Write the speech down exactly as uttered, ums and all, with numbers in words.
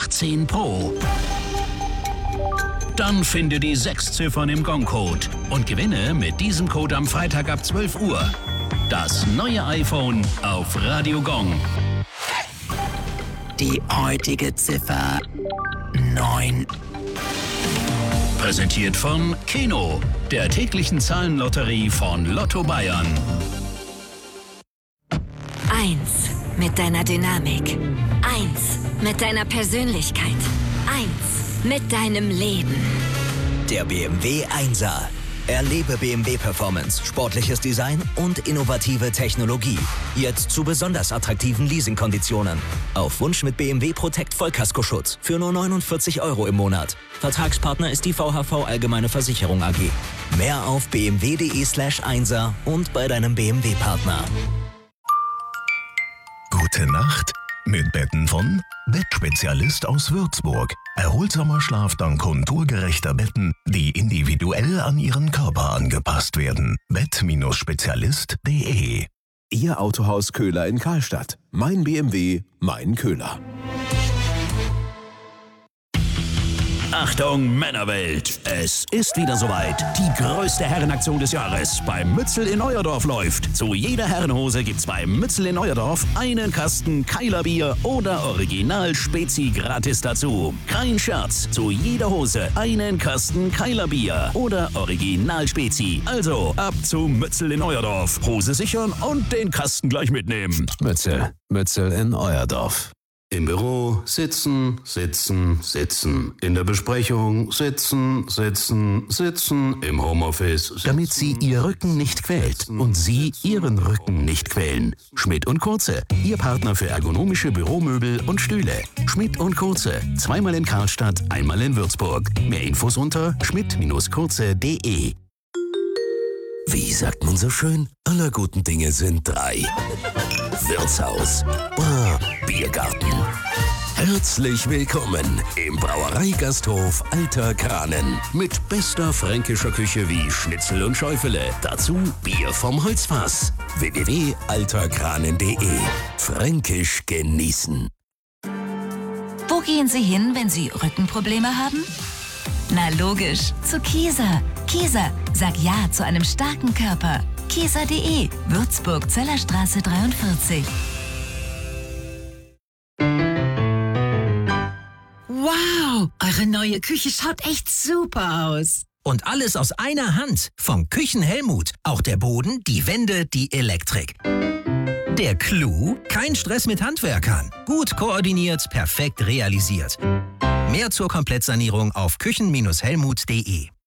achtzehn Pro. Dann finde die sechs Ziffern im Gong-Code und gewinne mit diesem Code am Freitag ab zwölf Uhr das neue iPhone auf Radio Gong. Die heutige Ziffer neun. Präsentiert von Keno, der täglichen Zahlenlotterie von Lotto Bayern. Eins mit deiner Dynamik. Eins mit deiner Persönlichkeit. Eins mit deinem Leben. Der B M W Einser. Erlebe B M W Performance, sportliches Design und innovative Technologie. Jetzt zu besonders attraktiven Leasingkonditionen. Auf Wunsch mit B M W Protect Vollkaskoschutz für nur neunundvierzig Euro im Monat. Vertragspartner ist die V H V Allgemeine Versicherung A G. Mehr auf bmw.de slash Einser und bei deinem B M W-Partner. Gute Nacht mit Betten von Bettspezialist aus Würzburg. Erholsamer Schlaf dank konturgerechter Betten, die individuell an Ihren Körper angepasst werden. Bett Spezialist punkt de. Ihr Autohaus Köhler in Karlstadt. Mein B M W, mein Köhler. Achtung Männerwelt, es ist wieder soweit. Die größte Herrenaktion des Jahres beim Mützel in Euerdorf läuft. Zu jeder Herrenhose gibt's beim Mützel in Euerdorf einen Kasten Keilerbier oder Original Spezi gratis dazu. Kein Scherz, zu jeder Hose einen Kasten Keilerbier oder Original Spezi. Also ab zum Mützel in Euerdorf. Hose sichern und den Kasten gleich mitnehmen. Mützel, Mützel in Euerdorf. Im Büro sitzen, sitzen, sitzen. In der Besprechung sitzen, sitzen, sitzen. Im Homeoffice sitzen. Damit Sie Ihr Rücken nicht quält und Sie Ihren Rücken nicht quälen. Schmidt und Kurze, Ihr Partner für ergonomische Büromöbel und Stühle. Schmidt und Kurze, zweimal in Karlstadt, einmal in Würzburg. Mehr Infos unter schmidt kurze punkt de. Wie sagt man so schön? Aller guten Dinge sind drei. Wirtshaus, Bar, Biergarten. Herzlich willkommen im Brauereigasthof Alter Kranen. Mit bester fränkischer Küche wie Schnitzel und Schäufele. Dazu Bier vom Holzfass. w w w punkt alter kranen punkt de. Fränkisch genießen. Wo gehen Sie hin, wenn Sie Rückenprobleme haben? Na logisch, zu Kieser. Kieser, sag Ja zu einem starken Körper. Kieser punkt de, Würzburg, Zellerstraße dreiundvierzig. Wow, eure neue Küche schaut echt super aus. Und alles aus einer Hand. Von Küchen Helmut. Auch der Boden, die Wände, die Elektrik. Der Clou? Kein Stress mit Handwerkern. Gut koordiniert, perfekt realisiert. Mehr zur Komplettsanierung auf küchen Helmut punkt de.